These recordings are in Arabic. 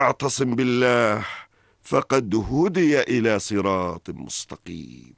اعتصم بالله فقد هدي إلى صراط مستقيم.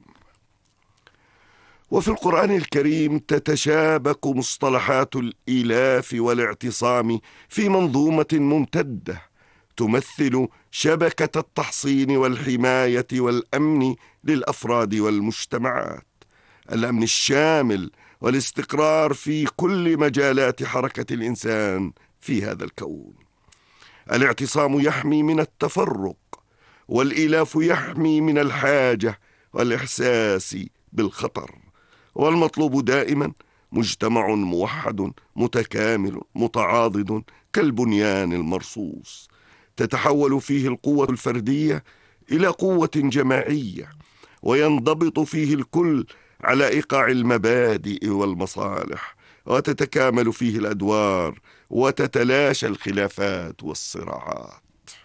وفي القرآن الكريم تتشابك مصطلحات الإيلاف والاعتصام في منظومة ممتدة تمثل شبكة التحصين والحماية والأمن للأفراد والمجتمعات، الأمن الشامل والاستقرار في كل مجالات حركة الإنسان في هذا الكون. الاعتصام يحمي من التفرق، والإيلاف يحمي من الحاجة والإحساس بالخطر. والمطلوب دائما مجتمع موحد متكامل متعاضد كالبنيان المرصوص، تتحول فيه القوة الفردية إلى قوة جماعية، وينضبط فيه الكل على إيقاع المبادئ والمصالح، وتتكامل فيه الأدوار وتتلاشى الخلافات والصراعات.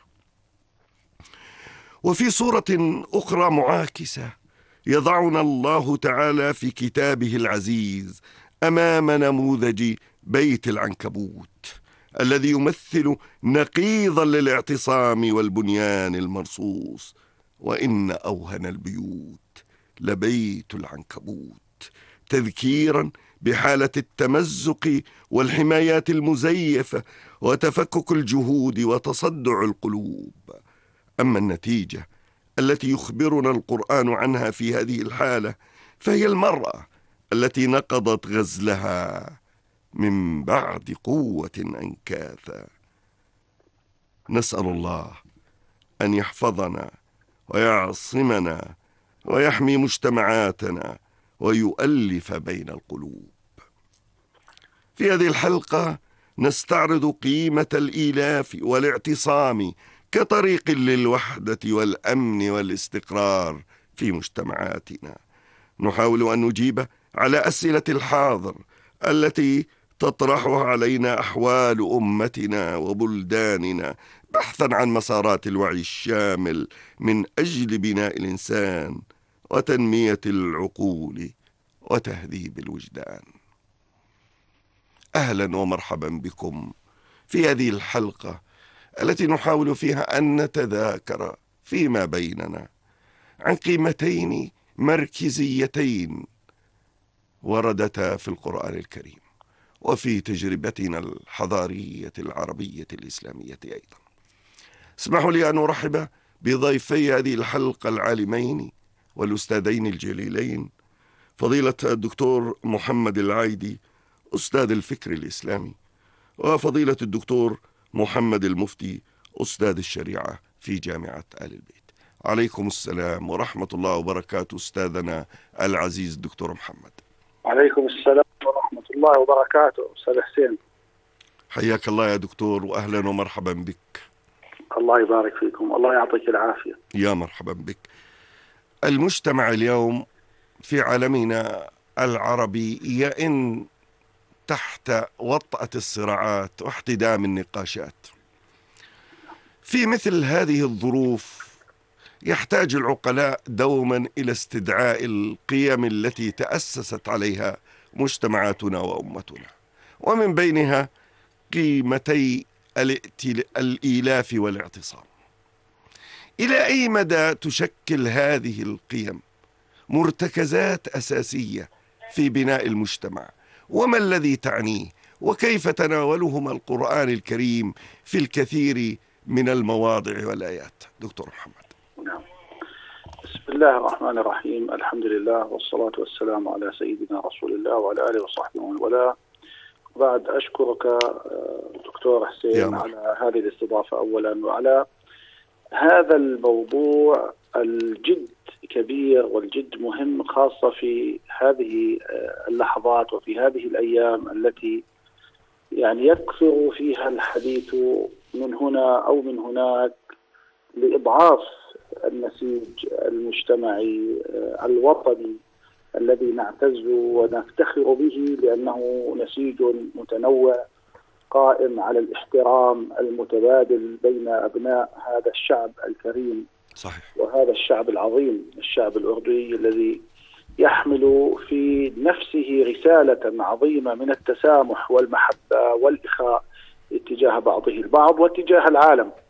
وفي صورة أخرى معاكسة يضعنا الله تعالى في كتابه العزيز أمام نموذج بيت العنكبوت الذي يمثل نقيضا للاعتصام والبنيان المرصوص. وإن أوهن البيوت لبيت العنكبوت، تذكيرا بحالة التمزق والحمايات المزيفة وتفكك الجهود وتصدع القلوب. أما النتيجة التي يخبرنا القرآن عنها في هذه الحالة فهي المرأة التي نقضت غزلها من بعد قوة أنكاثا. نسأل الله أن يحفظنا ويعصمنا ويحمي مجتمعاتنا ويؤلف بين القلوب. في هذه الحلقة نستعرض قيمة الإيلاف والاعتصام كطريق للوحدة والأمن والاستقرار في مجتمعاتنا. نحاول أن نجيب على أسئلة الحاضر التي تطرحها علينا أحوال أمتنا وبلداننا، بحثا عن مسارات الوعي الشامل من أجل بناء الإنسان وتنمية العقول وتهذيب الوجدان. أهلا ومرحبا بكم في هذه الحلقة التي نحاول فيها أن نتذاكر فيما بيننا عن قيمتين مركزيتين وردتا في القرآن الكريم وفي تجربتنا الحضارية العربية الإسلامية أيضا. اسمحوا لي أن أرحب بضيفي هذه الحلقة العالمين والأستاذين الجليلين، فضيلة الدكتور محمد العايدي أستاذ الفكر الإسلامي، وفضيلة الدكتور محمد المفتي أستاذ الشريعة في جامعة آل البيت. عليكم السلام ورحمة الله وبركاته أستاذنا العزيز دكتور محمد. عليكم السلام ورحمة الله وبركاته أستاذ حسين. حياك الله يا دكتور وأهلا ومرحبا بك. الله يبارك فيكم، الله يعطيك العافية. يا مرحبا بك. المجتمع اليوم في عالمنا العربي يئن تحت وطأة الصراعات واحتدام النقاشات. في مثل هذه الظروف يحتاج العقلاء دوما إلى استدعاء القيم التي تأسست عليها مجتمعاتنا وأمتنا، ومن بينها قيمتي الإيلاف والاعتصام. إلى أي مدى تشكل هذه القيم مرتكزات أساسية في بناء المجتمع، وما الذي تعنيه، وكيف تناولهما القرآن الكريم في الكثير من المواضع والآيات؟ دكتور محمد. نعم. بسم الله الرحمن الرحيم، الحمد لله والصلاة والسلام على سيدنا رسول الله وعلى آله وصحبه ومن والاه. بعد أشكرك دكتور حسين على هذه الاستضافة أولا، وعلى هذا الموضوع الجد كبير والجد مهم، خاصة في هذه اللحظات وفي هذه الأيام التي يعني يكثر فيها الحديث من هنا أو من هناك لإضعاف النسيج المجتمعي الوطني الذي نعتز ونفتخر به، لأنه نسيج متنوع قائم على الاحترام المتبادل بين أبناء هذا الشعب الكريم. صحيح. وهذا الشعب العظيم، الشعب الأردني الذي يحمل في نفسه رسالة عظيمة من التسامح والمحبة والإخاء اتجاه بعضه البعض واتجاه العالم.